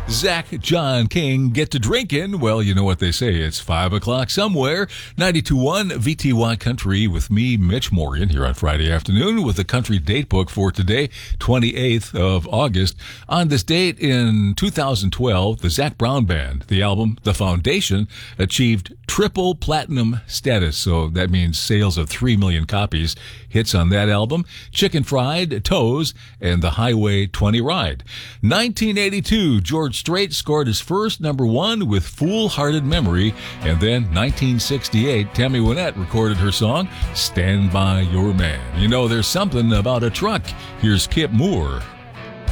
Zach, John King get to drinking. Well, you know what they say. It's 5 o'clock somewhere. 92.1 VTY Country with me, Mitch Morgan, here on Friday afternoon with the country date book for today, 28th of August. On this date in 2012, the Zac Brown Band, the album The Foundation, achieved triple platinum status. So that means sales of 3 million copies. Hits on that album, Chicken Fried, Toes, and the Highway 20 Ride. 1982, George Strait scored his first number one with Fool-Hearted Memory, and then 1968, Tammy Wynette recorded her song, Stand By Your Man. You know, there's something about a truck. Here's Kip Moore.